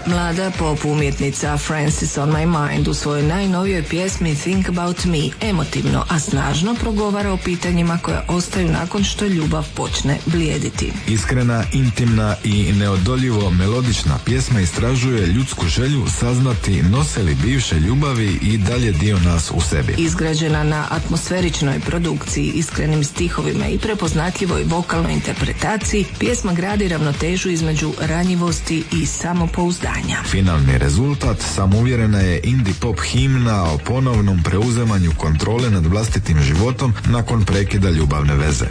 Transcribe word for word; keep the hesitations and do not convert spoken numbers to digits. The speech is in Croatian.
Mlada pop umjetnica Francis on My Mind u svojoj najnovijoj pjesmi Think About Me emotivno, a snažno progovara o pitanjima koja ostaju nakon što ljubav počne blijediti. Iskrena, intimna i neodoljivo melodična pjesma istražuje ljudsku želju saznati nose li bivše ljubavi i dalje dio nas u sebi. Izgrađena na atmosferičnoj produkciji, iskrenim stihovima i prepoznatljivoj vokalnoj interpretaciji, pjesma gradi ravnotežu između ranjivosti i samopouzdanja. Finalni rezultat samouvjerena je indie pop himna o ponovnom preuzemanju kontrole nad vlastitim životom nakon prekida ljubavne veze.